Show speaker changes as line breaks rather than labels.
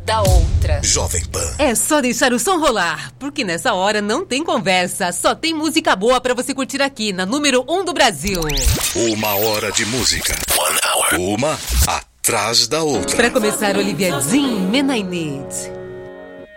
da outra.
Jovem Pan.
É só deixar o som rolar, porque nessa hora não tem conversa, só tem música boa pra você curtir aqui na número 1 do Brasil.
1 hora de música. 1 hour. Uma atrás da outra.
Pra começar, Olivia Dean, Man I Need.